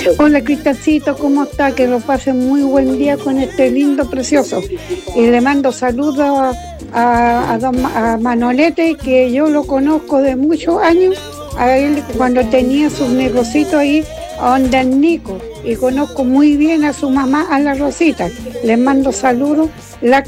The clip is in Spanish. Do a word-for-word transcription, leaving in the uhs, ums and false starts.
Hola Cristiancito, ¿cómo está? Que lo pase muy buen día con este lindo, precioso. Y le mando saludos a, a, a, don, a Manolete, que yo lo conozco de muchos años, a él cuando tenía sus negocios ahí, donde el Nico. Y conozco muy bien a su mamá, a la Rosita. Les mando saludos. La